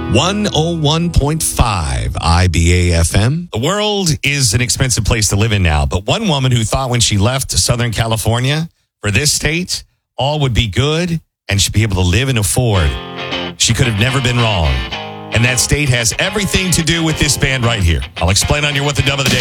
101.5 IBA FM. The world is an expensive place to live in now, but one woman who thought when she left Southern California for this state, all would be good and she'd be able to live and afford. She could have never been wrong. And that state has everything to do with this band right here. I'll explain on your What the Dub of the Day.